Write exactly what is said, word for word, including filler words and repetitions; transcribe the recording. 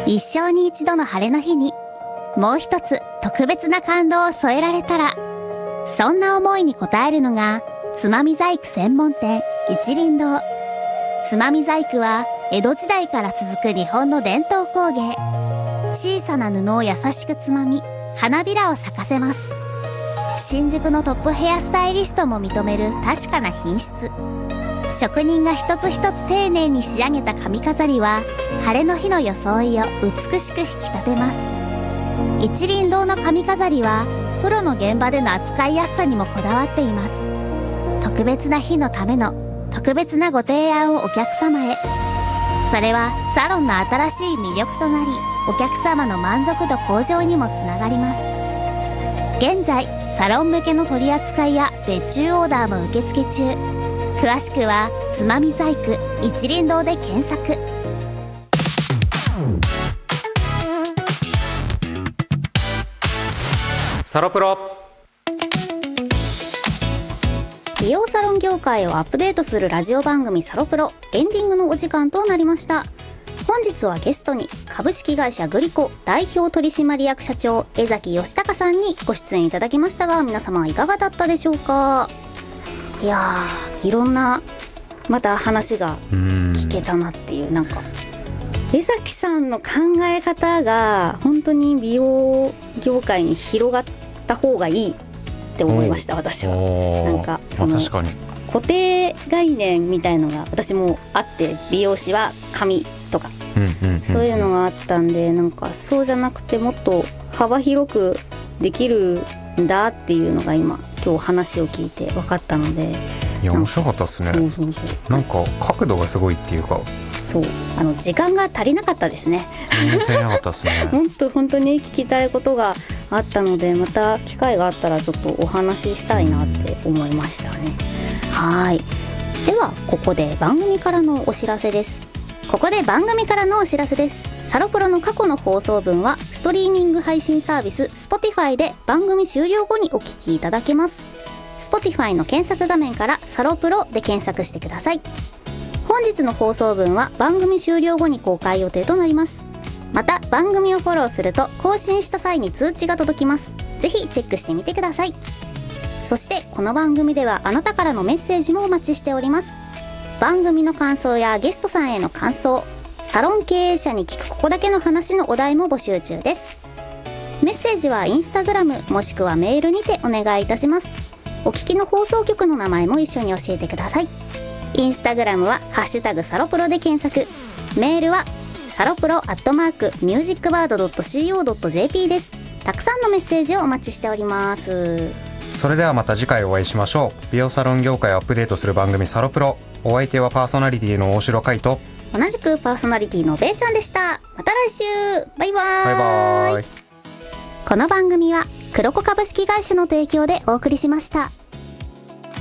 一生に一度の晴れの日にもう一つ特別な感動を添えられたら、そんな思いに応えるのがつまみ細工専門店一輪堂。つまみ細工は江戸時代から続く日本の伝統工芸。小さな布を優しくつまみ花びらを咲かせます。新宿のトップヘアスタイリストも認める確かな品質。職人が一つ一つ丁寧に仕上げた髪飾りは晴れの日の装いを美しく引き立てます。一輪堂の髪飾りはプロの現場での扱いやすさにもこだわっています。特別な日のための特別なご提案をお客様へ。それはサロンの新しい魅力となり、お客様の満足度向上にもつながります。現在サロン向けの取り扱いや別注オーダーも受付中。詳しくはつまみ細工一輪堂で検索。 サロプロ。 美容サロン業界をアップデートするラジオ番組サロプロ、エンディングのお時間となりました。本日はゲストに株式会社グリコ代表取締役社長江崎義隆さんにご出演いただきましたが、皆様いかがだったでしょうか。いやー、いろんなまた話が聞けたなっていう、なんか江崎さんの考え方が本当に美容業界に広がった方がいいって思いました。私はなんかその確かに固定概念みたいのが私もあって、美容師は髪とか、うんうんうんうん、そういうのがあったんで、なんかそうじゃなくてもっと幅広くできるんだっていうのが今今日話を聞いて分かったので、 いや面白かったですね。そうそうそう、なんか角度がすごいっていうか、 そう、あの時間が足りなかったですね。 足りなかったですね。 本当本当に聞きたいことがあったので、また機会があったらちょっとお話ししたいなって思いましたね。はい。ではここで番組からのお知らせです。ここで番組からのお知らせです。サロプロの過去の放送分はストリーミング配信サービス Spotify で番組終了後にお聞きいただけます。Spotify の検索画面からサロプロで検索してください。本日の放送分は番組終了後に公開予定となります。また番組をフォローすると更新した際に通知が届きます。ぜひチェックしてみてください。そしてこの番組ではあなたからのメッセージもお待ちしております。番組の感想やゲストさんへの感想、サロン経営者に聞くここだけの話のお題も募集中です。メッセージはインスタグラムもしくはメールにてお願いいたします。お聞きの放送局の名前も一緒に教えてください。インスタグラムはハッシュタグサロプロで検索、メールはサロプロアットマークミュージックバードドットシーオードットジェーピー です。たくさんのメッセージをお待ちしております。 それではまた次回お会いしましょう。美容サロン業界をアップデートする番組サロプロ。お相手はパーソナリティの大城海と同じくパーソナリティのべーちゃんでした。また来週。バイバーイ。 バイバーイ。 この番組は黒子株式会社の提供でお送りしました。